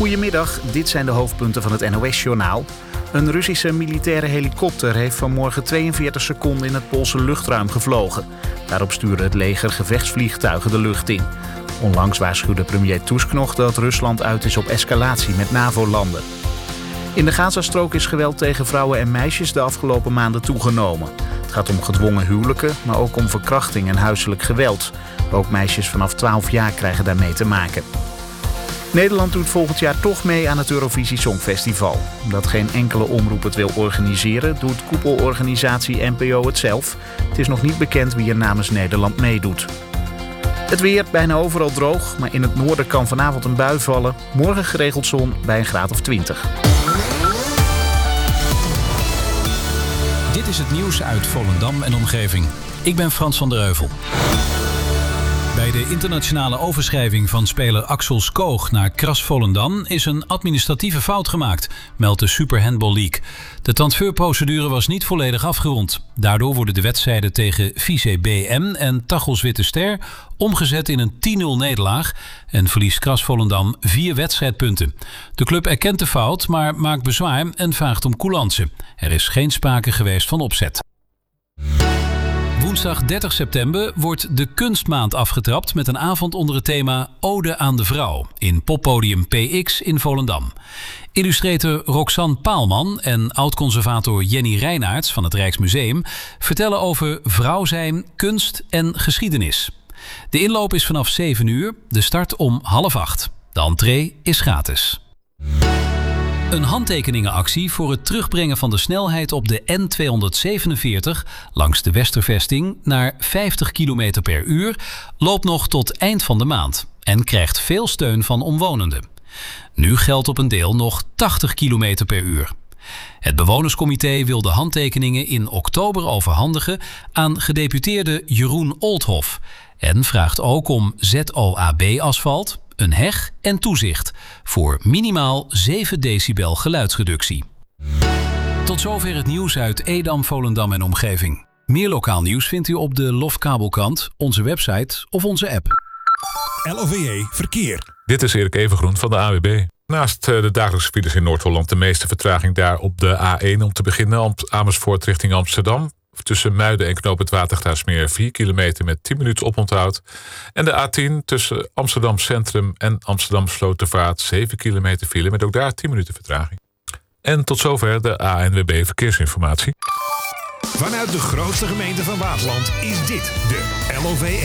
Goedemiddag, dit zijn de hoofdpunten van het NOS-journaal. Een Russische militaire helikopter heeft vanmorgen 42 seconden in het Poolse luchtruim gevlogen. Daarop stuurde het leger gevechtsvliegtuigen de lucht in. Onlangs waarschuwde premier Tusk nog dat Rusland uit is op escalatie met NAVO-landen. In de Gazastrook is geweld tegen vrouwen en meisjes de afgelopen maanden toegenomen. Het gaat om gedwongen huwelijken, maar ook om verkrachting en huiselijk geweld. Ook meisjes vanaf 12 jaar krijgen daarmee te maken. Nederland doet volgend jaar toch mee aan het Eurovisie Songfestival. Omdat geen enkele omroep het wil organiseren, doet koepelorganisatie NPO het zelf. Het is nog niet bekend wie er namens Nederland meedoet. Het weer bijna overal droog, maar in het noorden kan vanavond een bui vallen. Morgen geregeld zon bij een graad of 20. Dit is het nieuws uit Volendam en omgeving. Ik ben Frans van der Heuvel. Bij de internationale overschrijving van speler Axel Skoog naar Kras Volendam is een administratieve fout gemaakt, meldt de Super Handball League. De transferprocedure was niet volledig afgerond. Daardoor worden de wedstrijden tegen Vice BM en Tachels Witte Ster omgezet in een 10-0 nederlaag en verliest Kras Volendam 4 wedstrijdpunten. De club erkent de fout, maar maakt bezwaar en vraagt om coulance. Er is geen sprake geweest van opzet. Woensdag 30 september wordt de Kunstmaand afgetrapt met een avond onder het thema Ode aan de Vrouw in Poppodium PX in Volendam. Illustrator Roxanne Paalman en oud-conservator Jenny Reinaerts van het Rijksmuseum vertellen over vrouw zijn, kunst en geschiedenis. De inloop is vanaf 7 uur, de start om 7:30. De entree is gratis. Een handtekeningenactie voor het terugbrengen van de snelheid op de N247 langs de Westervesting naar 50 km per uur loopt nog tot eind van de maand en krijgt veel steun van omwonenden. Nu geldt op een deel nog 80 km per uur. Het bewonerscomité wil de handtekeningen in oktober overhandigen aan gedeputeerde Jeroen Oldhoff en vraagt ook om ZOAB-asfalt, een heg en toezicht voor minimaal 7 decibel geluidsreductie. Tot zover het nieuws uit Edam, Volendam en omgeving. Meer lokaal nieuws vindt u op de Lofkabelkrant, onze website of onze app. LOVE Verkeer. Dit is Erik Evengroen van de AWB. Naast de dagelijkse files in Noord-Holland de meeste vertraging daar op de A1 om te beginnen. Amersfoort richting Amsterdam. Tussen Muiden en Knoop het Watergraafsmeer 4 kilometer met 10 minuten oponthoud. En de A10 tussen Amsterdam Centrum en Amsterdam Slotervaart 7 kilometer file met ook daar 10 minuten vertraging. En tot zover de ANWB Verkeersinformatie. Vanuit de grootste gemeente van Waasland is dit de LOVE